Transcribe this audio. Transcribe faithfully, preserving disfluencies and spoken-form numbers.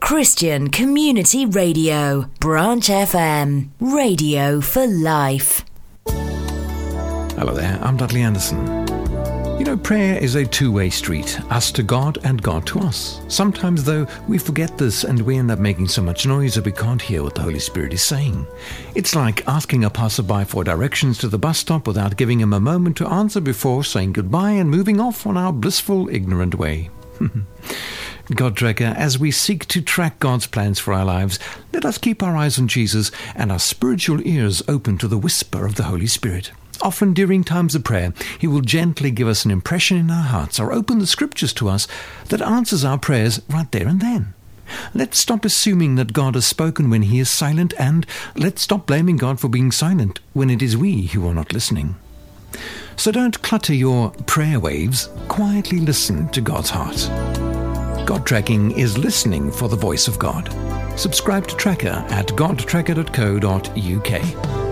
Christian Community Radio, Branch F M, radio for life. Hello there, I'm Dudley Anderson. You know, prayer is a two-way street, us to God and God to us. Sometimes, though, we forget this and we end up making so much noise that we can't hear what the Holy Spirit is saying. It's like asking a passerby for directions to the bus stop without giving him a moment to answer before saying goodbye and moving off on our blissful, ignorant way. God Tracker, as we seek to track God's plans for our lives, let us keep our eyes on Jesus and our spiritual ears open to the whisper of the Holy Spirit. Often during times of prayer, He will gently give us an impression in our hearts or open the Scriptures to us that answers our prayers right there and then. Let's stop assuming that God has spoken when He is silent, and let's stop blaming God for being silent when it is we who are not listening. So don't clutter your prayer waves. Quietly listen to God's heart. God Tracking is listening for the voice of God. Subscribe to Tracker at god tracker dot co dot uk.